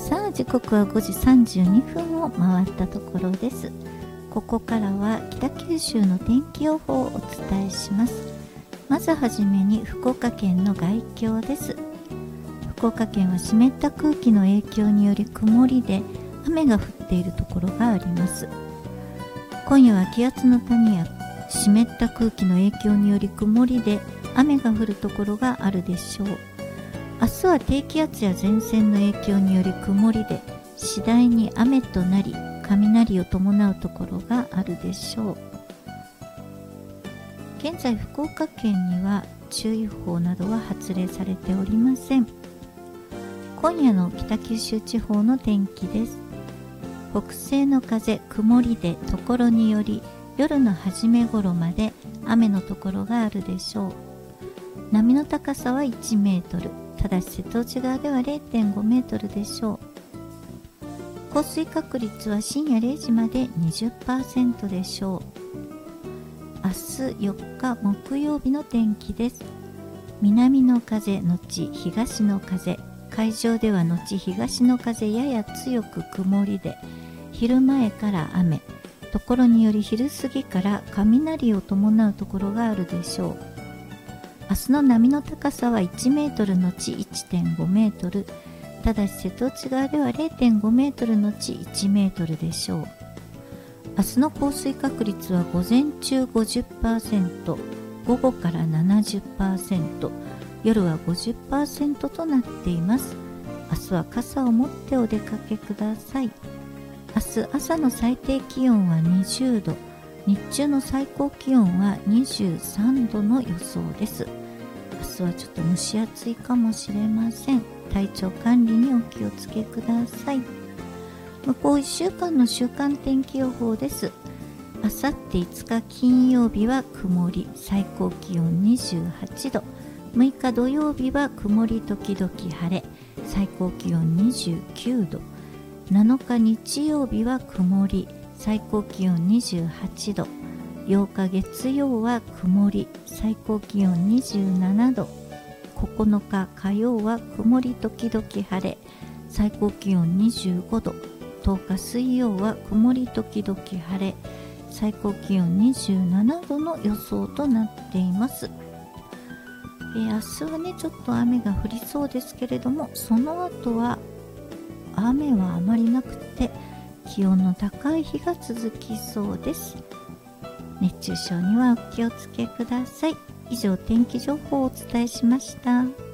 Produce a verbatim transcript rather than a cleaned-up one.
さあ時刻はごじさんじゅうにふんを回ったところです。ここからは北九州の天気予報をお伝えします。まずはじめに福岡県の概況です。福岡県は湿った空気の影響により曇りで雨が降っているところがあります。今夜は気圧の谷や湿った空気の影響により曇りで雨が降るところがあるでしょう。明日は低気圧や前線の影響により曇りで次第に雨となり雷を伴うところがあるでしょう。現在福岡県には注意報などは発令されておりません。今夜の北九州地方の天気です。北西の風、曇りでところにより夜の初め頃まで雨のところがあるでしょう。波の高さはいちメートル、ただし瀬戸内側では れいてんごメートルでしょう。降水確率は深夜れいじまで にじゅっパーセント でしょう。明日よっか木曜日の天気です。南の風のち東の風、海上ではのち東の風やや強く曇りで昼前から雨、ところにより昼過ぎから雷を伴うところがあるでしょう。明日の波の高さはいちメートルのち いってんごメートル、ただし瀬戸内側では れいてんごメートルのちいちメートルでしょう。明日の降水確率は午前中 ごじゅっパーセント、午後から ななじゅっパーセント、夜は ごじゅっパーセント となっています。明日は傘を持ってお出かけください。明日朝の最低気温はにじゅうど、日中の最高気温はにじゅうさんどの予想です。明日はちょっと蒸し暑いかもしれません。体調管理にお気をつけください。向こういっしゅうかんの週間天気予報です。あさっていつか金曜日は曇り、最高気温にじゅうはちど、むいか土曜日は曇り時々晴れ、最高気温にじゅうきゅうど、なのか日曜日は曇り、最高気温にじゅうはちど、ようか月曜は曇り、最高気温にじゅうななど、ここのか火曜は曇り時々晴れ、最高気温にじゅうごど、とおか水曜は曇り時々晴れ、最高気温にじゅうななどの予想となっています。えー、明日はねちょっと雨が降りそうですけれども、その後は雨はあまりなくて気温の高い日が続きそうです。熱中症にはお気をつけください。以上天気情報をお伝えしました。